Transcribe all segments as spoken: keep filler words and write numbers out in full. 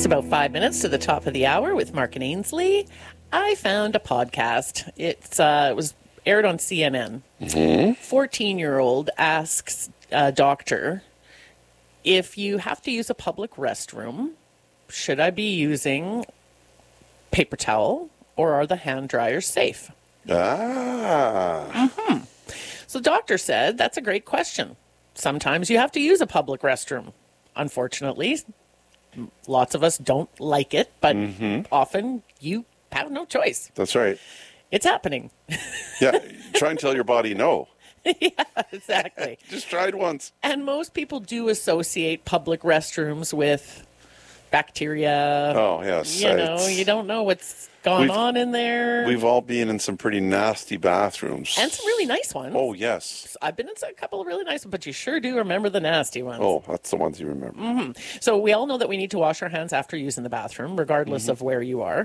Just about five minutes to the top of the hour with Mark and Ainsley. I found a podcast. It's uh, it was aired on C N N. Mm-hmm. fourteen-year-old asks a doctor, if you have to use a public restroom, should I be using paper towel or are the hand dryers safe? Ah. Mm-hmm. So the doctor said, that's a great question. Sometimes you have to use a public restroom. Unfortunately, lots of us don't like it, but mm-hmm. often you have no choice. That's right. It's happening. Yeah, try and tell your body no. Yeah, exactly. Just try it once. And most people do associate public restrooms with bacteria. Oh, yes. You know, you don't know what's gone on in there. We've all been in some pretty nasty bathrooms. And some really nice ones. Oh, yes. I've been in a couple of really nice ones, but you sure do remember the nasty ones. Oh, that's the ones you remember. Mm-hmm. So we all know that we need to wash our hands after using the bathroom, regardless mm-hmm. of where you are.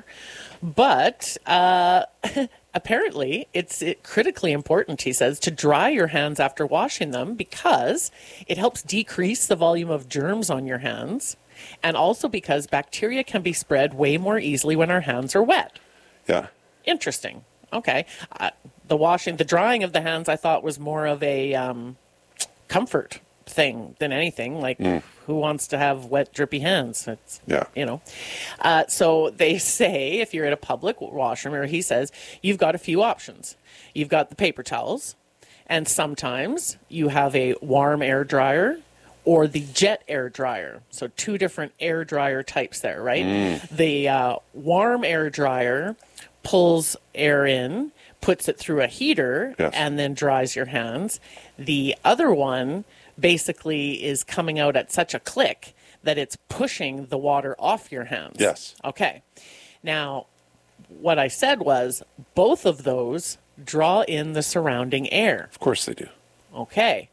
But uh, apparently it's it, critically important, he says, to dry your hands after washing them because it helps decrease the volume of germs on your hands. And also because bacteria can be spread way more easily when our hands are wet. Yeah. Interesting. Okay. Uh, the washing, the drying of the hands, I thought was more of a um, comfort thing than anything. Like, mm. who wants to have wet, drippy hands? It's, yeah. You know. Uh, so they say if you're at a public washroom, or he says, you've got a few options. You've got the paper towels, and sometimes you have a warm air dryer or the jet air dryer. So two different air dryer types there, right? Mm. The uh, warm air dryer pulls air in, puts it through a heater, yes. and then dries your hands. The other one basically is coming out at such a click that it's pushing the water off your hands. Yes. Okay. Now, what I said was both of those draw in the surrounding air. Of course they do. Okay.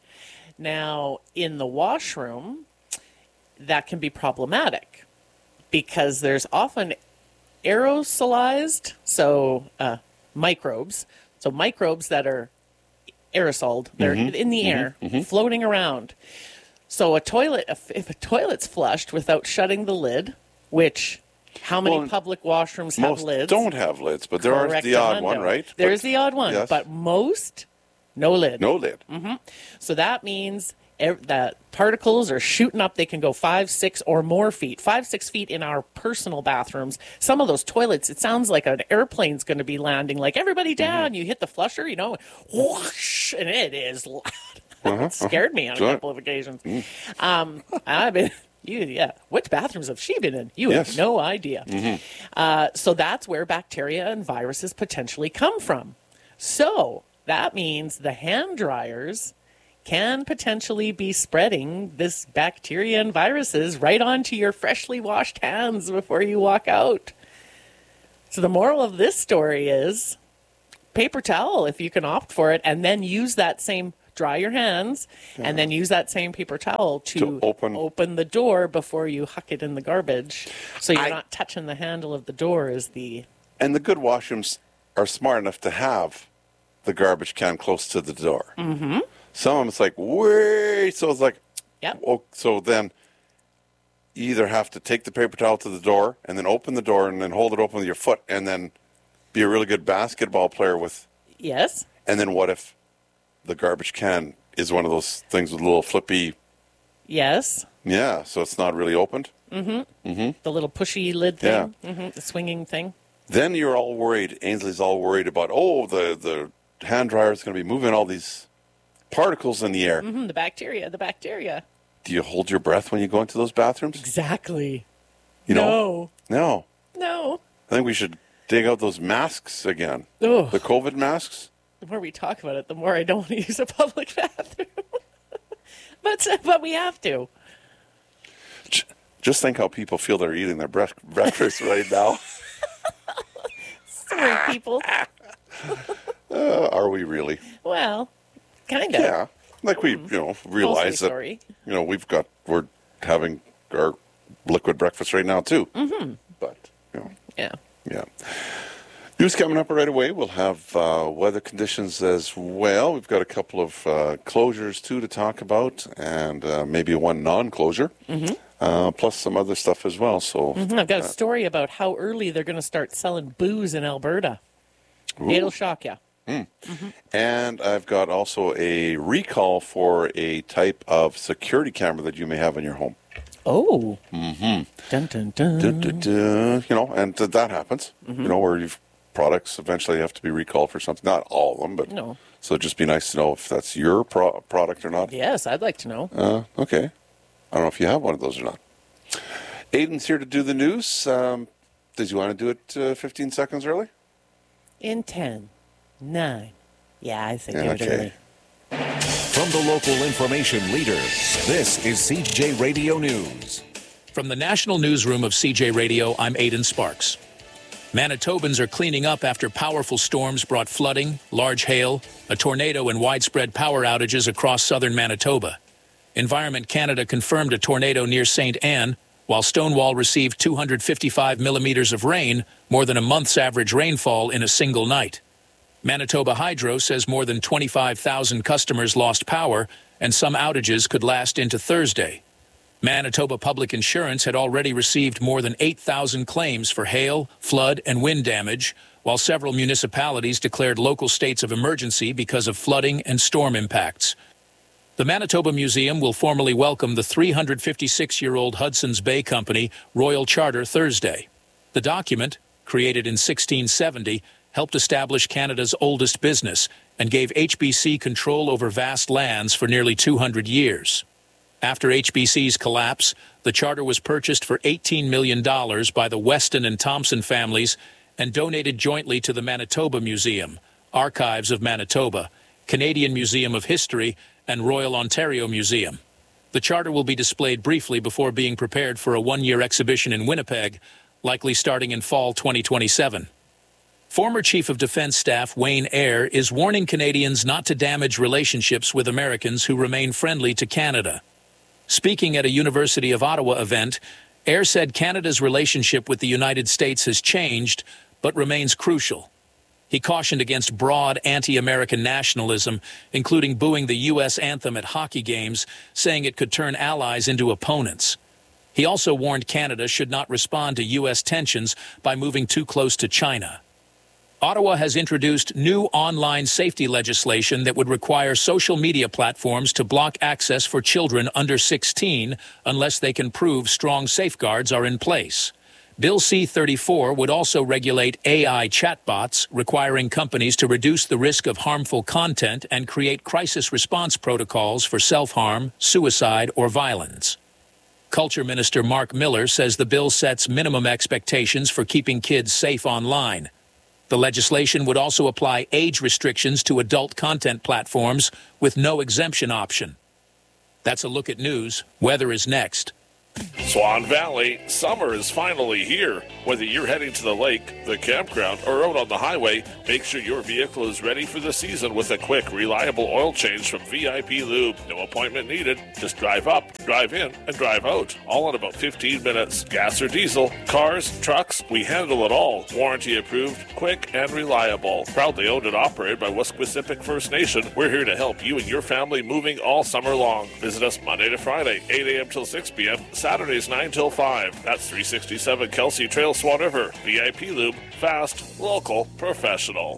Now, in the washroom, that can be problematic because there's often aerosolized, so uh, microbes, so microbes that are aerosoled, they're mm-hmm. in the mm-hmm. air, mm-hmm. floating around. So a toilet, if, if a toilet's flushed without shutting the lid, which how many well, public washrooms have most lids? Don't have lids, but there are the odd one, right? There's but, the odd one, yes. but most... No lid. No lid. Mm-hmm. So that means ev- that particles are shooting up. They can go five, six, or more feet. Five, six feet in our personal bathrooms. Some of those toilets, it sounds like an airplane's going to be landing. Like, everybody down. Mm-hmm. You hit the flusher, you know, whoosh, and it is loud. Uh-huh, it scared uh-huh. me on a couple of occasions. Mm. Um, I've been... You, yeah. Which bathrooms have she been in? You yes. have no idea. Mm-hmm. Uh, so that's where bacteria and viruses potentially come from. So... that means the hand dryers can potentially be spreading this bacteria and viruses right onto your freshly washed hands before you walk out. So the moral of this story is paper towel if you can opt for it, and then use that same, dry your hands, yeah. and then use that same paper towel to, to open. open the door before you huck it in the garbage. So you're I, not touching the handle of the door as the... And the good washrooms are smart enough to have the garbage can close to the door. Mm-hmm. Some of them, it's like, wait. So it's like, yep. oh, so then you either have to take the paper towel to the door and then open the door and then hold it open with your foot and then be a really good basketball player with. Yes. And then what if the garbage can is one of those things with a little flippy. Yes. Yeah. So it's not really opened. Mm-hmm. Mm-hmm. The little pushy lid thing. Yeah. Mm-hmm. The swinging thing. Then you're all worried. Ainsley's all worried about, oh, the, the hand dryer is going to be moving all these particles in the air. Mm-hmm, the bacteria, the bacteria. Do you hold your breath when you go into those bathrooms? Exactly. You know? No. No. No. I think we should dig out those masks again. Oh. The COVID masks. The more we talk about it, the more I don't want to use a public bathroom. but, but we have to. Just think how people feel they're eating their breakfast right now. Sorry, people. uh, are we really? Well, kind of. Yeah, like we, you know, realize that sorry. you know we've got we're having our liquid breakfast right now too. Mm-hmm. But you know, yeah, yeah. News coming up right away. We'll have uh, weather conditions as well. We've got a couple of uh, closures too to talk about, and uh, maybe one non-closure. Mm-hmm. uh, plus some other stuff as well. So Mm-hmm. I've got a uh, story about how early they're going to start selling booze in Alberta. ooh. It'll shock you. Mm. Mm-hmm. And I've got also a recall for a type of security camera that you may have in your home. Oh. Mm-hmm. Dun, dun, dun. Dun, dun, dun. You know, and th- that happens. Mm-hmm. You know, where you've products eventually have to be recalled for something. Not all of them, but No. so it'd just be nice to know if that's your pro- product or not. Yes, I'd like to know. Uh, okay. I don't know if you have one of those or not. Aiden's here to do the news. Um, did you want to do it uh, fifteen seconds early? In ten, nine. Yeah, I think Yeah, it okay. early. From the local information leader, this is C J Radio News. From the National Newsroom of C J Radio, I'm Aidan Sparks. Manitobans are cleaning up after powerful storms brought flooding, large hail, a tornado, and widespread power outages across southern Manitoba. Environment Canada confirmed a tornado near Saint Anne, while Stonewall received two hundred fifty-five millimeters of rain, more than a month's average rainfall in a single night. Manitoba Hydro says more than twenty-five thousand customers lost power, and some outages could last into Thursday. Manitoba Public Insurance had already received more than eight thousand claims for hail, flood, and wind damage, while several municipalities declared local states of emergency because of flooding and storm impacts. The Manitoba Museum will formally welcome the three hundred fifty-six-year-old Hudson's Bay Company Royal Charter Thursday. The document, created in sixteen seventy, helped establish Canada's oldest business and gave H B C control over vast lands for nearly two hundred years. After H B C's collapse, the charter was purchased for eighteen million dollars by the Weston and Thompson families and donated jointly to the Manitoba Museum, Archives of Manitoba, Canadian Museum of History, and Royal Ontario Museum. The charter will be displayed briefly before being prepared for a one-year exhibition in Winnipeg, likely starting in fall twenty twenty-seven. Former Chief of Defense Staff Wayne Eyre is warning Canadians not to damage relationships with Americans who remain friendly to Canada. Speaking at a University of Ottawa event, Eyre said Canada's relationship with the United States has changed, but remains crucial. He cautioned against broad anti-American nationalism, including booing the U S anthem at hockey games, saying it could turn allies into opponents. He also warned Canada should not respond to U S tensions by moving too close to China. Ottawa has introduced new online safety legislation that would require social media platforms to block access for children under sixteen unless they can prove strong safeguards are in place. Bill C thirty-four would also regulate A I chatbots, requiring companies to reduce the risk of harmful content and create crisis response protocols for self-harm, suicide, or violence. Culture Minister Mark Miller says the bill sets minimum expectations for keeping kids safe online. The legislation would also apply age restrictions to adult content platforms with no exemption option. That's a look at news. Weather is next. Swan Valley, summer is finally here. Whether you're heading to the lake, the campground, or out on the highway, make sure your vehicle is ready for the season with a quick, reliable oil change from V I P Lube. No appointment needed. Just drive up, drive in, and drive out. All in about fifteen minutes. Gas or diesel, cars, trucks, we handle it all. Warranty approved, quick, and reliable. Proudly owned and operated by Wesquisipic First Nation, we're here to help you and your family moving all summer long. Visit us Monday to Friday, eight a.m. till six p.m., Saturdays nine till five. That's three sixty-seven Kelsey Trail, Swan River. V I P Lube, fast, local, professional.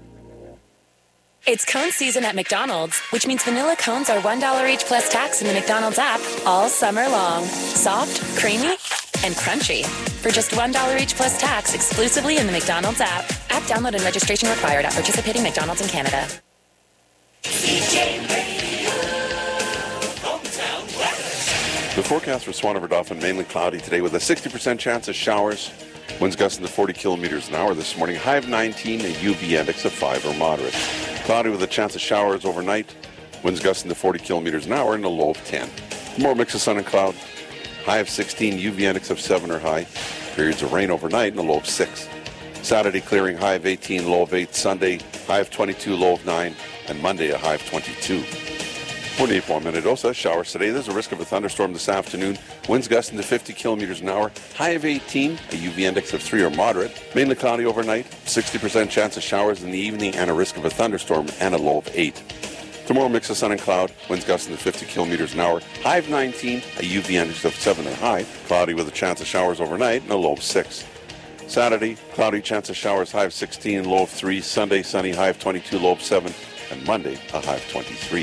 It's cone season at McDonald's, which means vanilla cones are one dollar each plus tax in the McDonald's app all summer long. Soft, creamy, and crunchy. For just one dollar each plus tax exclusively in the McDonald's app. App download and registration required at participating McDonald's in Canada. C J Radio, hometown weather. The forecast for Swan River Dauphin, mainly cloudy today with a sixty percent chance of showers. Winds gusting to forty kilometers an hour this morning. High of nineteen, a U V index of five or moderate. Cloudy with a chance of showers overnight. Winds gusting to forty kilometers an hour and a low of ten. More mix of sun and cloud. High of sixteen, U V index of seven or high. Periods of rain overnight and a low of six. Saturday clearing, high of eighteen, low of eight. Sunday, high of twenty-two, low of nine. And Monday, a high of twenty-two. forty-four Minnedosa, showers today. There's a risk of a thunderstorm this afternoon. Winds gusting to fifty kilometers an hour. High of eighteen, a U V index of three or moderate. Mainly cloudy overnight. sixty percent chance of showers in the evening and a risk of a thunderstorm and a low of eight. Tomorrow, mix of sun and cloud. Winds gusting to fifty kilometers an hour. High of nineteen, a U V index of seven or high. Cloudy with a chance of showers overnight and a low of six. Saturday, cloudy, chance of showers, high of sixteen, low of three. Sunday, sunny, high of twenty-two, low of seven. And Monday, a high of twenty-three.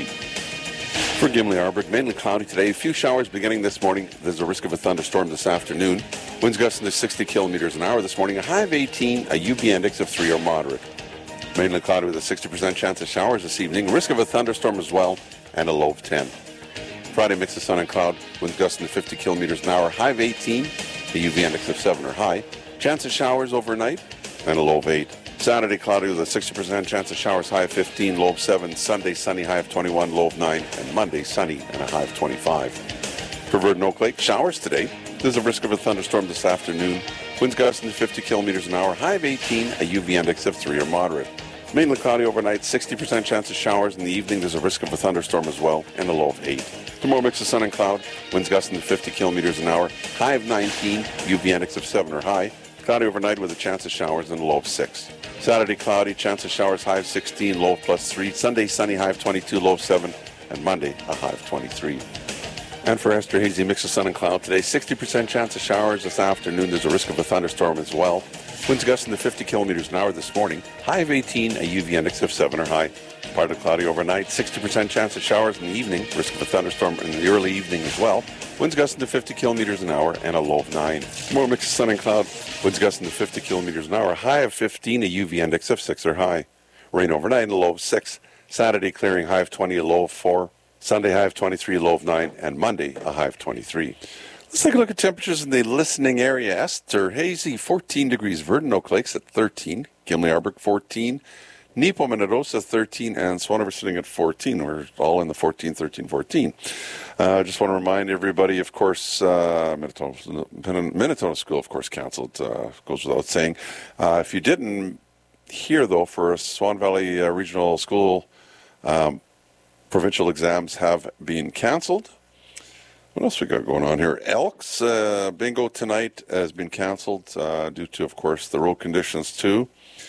For Gimli Arbor, mainly cloudy today. A few showers beginning this morning. There's a risk of a thunderstorm this afternoon. Winds gusting to sixty kilometers an hour this morning. A high of eighteen, a U V index of three or moderate. Mainly cloudy with a sixty percent chance of showers this evening. Risk of a thunderstorm as well, and a low of ten. Friday, mix of sun and cloud. Winds gusting to fifty kilometers an hour. High of eighteen, a U V index of seven or high. Chance of showers overnight, and a low of eight. Saturday, cloudy with a sixty percent chance of showers, high of fifteen, low of seven. Sunday, sunny, high of twenty-one, low of nine. And Monday, sunny, and a high of twenty-five. For Verdon Oak Lake, showers today. There's a risk of a thunderstorm this afternoon. Winds gusting to fifty kilometers an hour, high of eighteen, a U V index of three or moderate. Mainly cloudy overnight, sixty percent chance of showers. In the evening, there's a risk of a thunderstorm as well, and a low of eight. Tomorrow, mix of sun and cloud. Winds gusting to fifty kilometers an hour, high of nineteen, U V index of seven or high. Cloudy overnight with a chance of showers and a low of six. Saturday, cloudy, chance of showers, high of sixteen, low of plus three. Sunday, sunny, high of twenty-two, low of seven. And Monday, a high of twenty-three. And for Esther Hazy, mix of sun and cloud today. sixty percent chance of showers this afternoon. There's a risk of a thunderstorm as well. Winds gusting to fifty kilometers an hour this morning. High of eighteen, a U V index of seven or high. Partly cloudy overnight. sixty percent chance of showers in the evening. Risk of a thunderstorm in the early evening as well. Winds gusting to fifty kilometers an hour and a low of nine. More mix of sun and cloud. Winds gusting to fifty kilometers an hour. High of fifteen, a U V index of six or high. Rain overnight and a low of six. Saturday, clearing, high of twenty, a low of four. Sunday, high of twenty-three, low of nine. And Monday, a high of twenty-three. Let's take a look at temperatures in the listening area. Esther Hazy, fourteen degrees. Verdon Oak Lakes at thirteen. Gimli Arbor, fourteen. Nepo, Minnedosa, thirteen. And Swan River sitting at fourteen. We're all in the fourteen, thirteen, fourteen. I uh, just want to remind everybody, of course, uh, Minnesota, Minnesota School, of course, canceled. Uh, goes without saying. Uh, if you didn't hear, though, for Swan Valley uh, Regional School, um, provincial exams have been canceled. What else we got going on here? Elks uh, bingo tonight has been canceled uh, due to, of course, the road conditions too.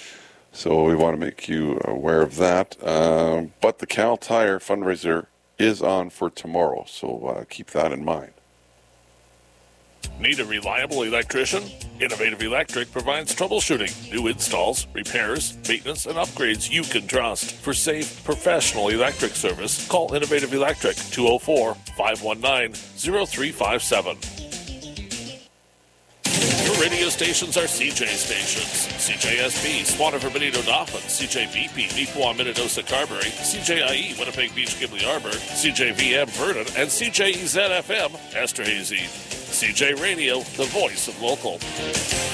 So we want to make you aware of that. Uh, but the Cal Tire fundraiser is on for tomorrow, so uh, keep that in mind. Need a reliable electrician? Innovative Electric provides troubleshooting, new installs, repairs, maintenance, and upgrades you can trust. For safe, professional electric service, call Innovative Electric, two oh four, five one nine, oh three five seven. Your radio stations are C J stations. C J S B, Swan River, Benito, Dauphin, C J V P, Neepawa, Minnedosa, Carberry, C J I E, Winnipeg Beach, Gimli Arbor, C J V M, Vernon, and C J E Z F M, Esther Hazy. C J Radio, the voice of local.